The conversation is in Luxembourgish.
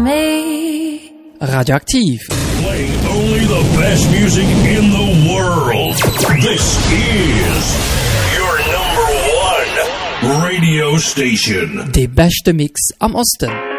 me. Radioaktiv. Playing only the best music in the world. This is your number one radio station. De beste Mix am Osten.